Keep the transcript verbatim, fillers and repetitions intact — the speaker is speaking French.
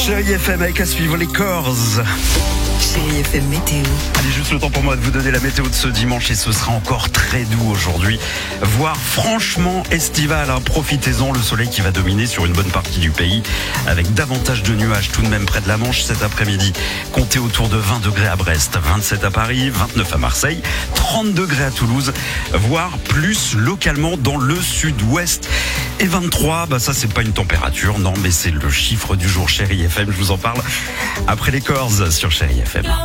Chérie F M avec à suivre les Corrs. Chérie F M météo. Allez, juste le temps pour moi de vous donner la météo de ce dimanche et ce sera encore très doux aujourd'hui, voire franchement estival, hein. Profitez-en, le soleil qui va dominer sur une bonne partie du pays avec davantage de nuages tout de même près de la Manche cet après-midi. Comptez autour de vingt degrés à Brest, vingt-sept à Paris, vingt-neuf à Marseille, trente degrés à Toulouse, voire plus localement dans le sud-ouest. Et vingt-trois, bah ça c'est pas une température, non mais c'est le chiffre du jour. Chérie F M, je vous en parle après les Corrs sur Chérie F M.